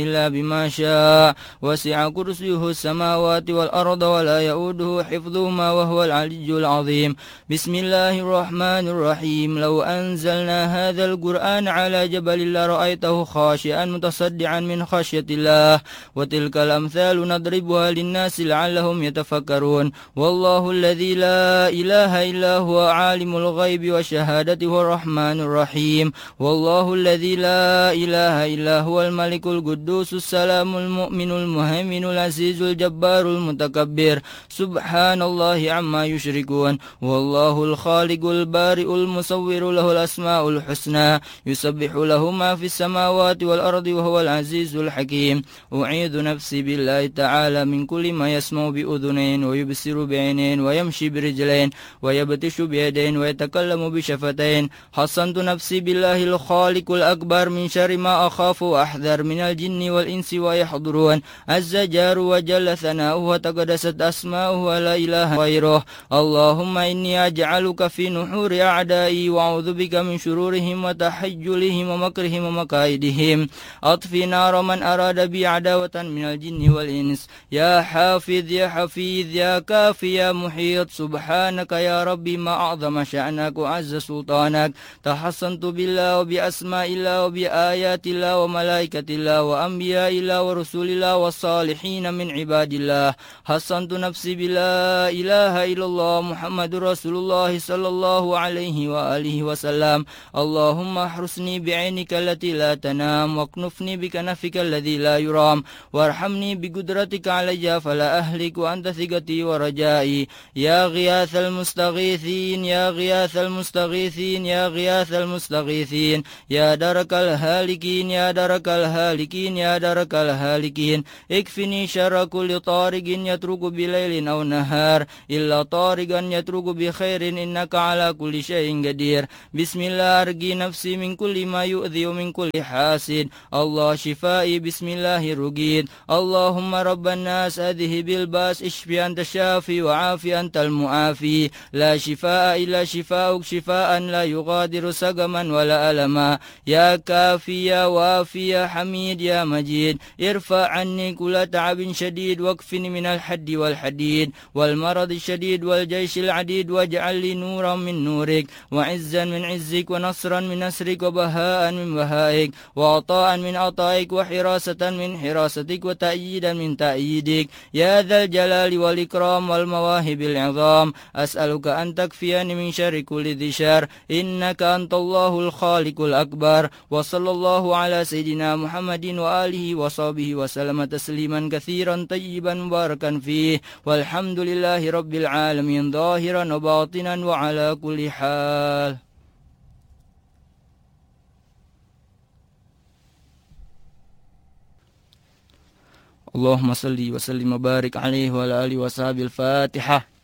إلا بما شاء وسع كرسيه السماوات والأرض ولا يؤوده حفظهما وهو العلي العظيم. بسم الله الرحمن الرحيم. لو أنزلنا هذا القرآن على جبل لرأيته خاشعا متصدعا من خشية الله وتلك الأمثال نضربها للناس لعلهم يتفكرون. والله الذي لا إله إلا هو عالم الغيب والشهادة هو الرحمن الرحيم. والله الذي لا إله إلا هو الملك القدوس السلام المؤمن المهيمن العزيز الجبار المتكبر سبحان الله عما يشركون. والله الخالق البارئ المصور له الأسماء الحسنى يسبح له ما في السماوات والأرض وهو العزيز الحكيم. أعيذ نفسي بالله تعالى من كل ما يسمع بأذنين ويبصر بعينين ويمشي برجلين ويبتش بيدين ويتكلم بشفتين. حصنت نفسي بالله الخالق الأكبر من شر ما أخاف وأحذر من الجن والإنس ويحضرون. عز جار وجل ثناؤه وتقدست أسماؤه ولا إله غيره. اللهم إني أجعلك في نحور أعدائي وأعوذ بك من شرورهم وتحجلهم ومكرهم ومكائدهم. أطفي نار من أراد بي عداوة من الجن والإنس. يا حافظ يا حفيظ يا كافي يا محيط سبحانك يا ربي ما أعظم شأنك وعز سلطانك. تحصنت بالله وبأسماء الله وبآيات الله وملائكة الله وأنبياء الله ورسول الله والصالحين من عباد الله. حصنت نفسي بلا إله إلا الله محمد رسول الله صلى الله عليه وآله وسلم. اللهم احرسني بعينك التي لا تنام واكنفني بكنفك الذي لا يرام وارحمني بقدرتك علي فلا أهلك وأنت ثقتي ورجائي. يا غياث المستغيثين يا غياث المستغيثين يا غياث المستغيثين يا درك الهالكين يا درك الهالكين يا درك الهالكين. اكفني شر كل طارق يترك بليل أو نهار إلا طارقا يترك بخير إنك على كل شيء قدير. بسم الله أرقي نفسي من كل ما يؤذي ومن كل حاسد. الله شفائي بسم الله رقيد. اللهم رب الناس أذهب الباس اشفي أنت الشافي وعافي أنت المعافي. لا شفاء إلا شفاءك شفاء لا يغادر سقما ولا ألما. يا كافي يا وافي يا حميد يا مجيد. ارفع عني كل تعب شديد واكفني من الحد والحديد والمرض الشديد والجيش العديد واجعل لي نورا من نورك وعزا من عزك ونصرا من نصرك وبهاء من بهائك وعطاء من عطائك وحراسة من حراستك وتأييدا من تأييدك. يا ذا الجلال والإكرام والمواهب العظام. أسألك أن تكفيني من شر كل ذي شر إنك أنت الله الخالق الأكبر. وصلى الله على سيدنا محمد وآله وصحبه وسلم تسليما كثيرا طيبا مباركا فيه والحمد لله رب العالمين ظاهرا وباطنا وعلى كل حال. اللهم صل وسلم وبارك عليه وعلى آله وصحبه. الفاتحة.